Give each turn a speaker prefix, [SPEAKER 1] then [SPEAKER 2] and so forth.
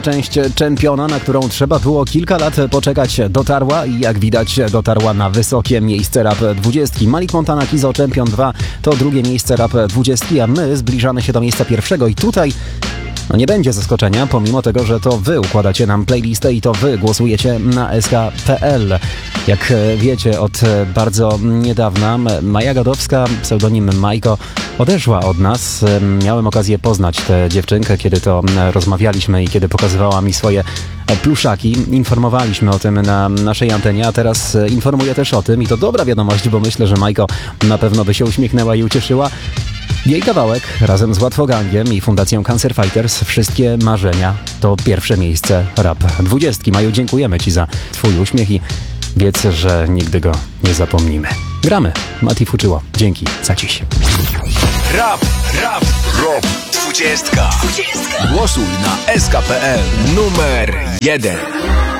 [SPEAKER 1] Część Czempiona, na którą trzeba było kilka lat poczekać, dotarła i jak widać dotarła na wysokie miejsce Rap 20. Malik Montana, Kizo, Czempion 2 to drugie miejsce Rap 20, a my zbliżamy się do miejsca pierwszego i tutaj nie będzie zaskoczenia, pomimo tego, że to wy układacie nam playlistę i to wy głosujecie na sk.pl. Jak wiecie, od bardzo niedawna Maja Gadowska, pseudonim Majko, odeszła od nas. Miałem okazję poznać tę dziewczynkę, kiedy to rozmawialiśmy i kiedy pokazywała mi swoje pluszaki. Informowaliśmy o tym na naszej antenie, a teraz informuję też o tym i to dobra wiadomość, bo myślę, że Majko na pewno by się uśmiechnęła i ucieszyła. Jej kawałek razem z Łatwogangiem i Fundacją Cancer Fighters Wszystkie Marzenia to pierwsze miejsce Rap 20. Maju, dziękujemy Ci za Twój uśmiech i wiedz, że nigdy go nie zapomnimy. Gramy. Mati Fuczyło. Dzięki za dziś.
[SPEAKER 2] Rap 20. Głosuj na sk.pl numer 1.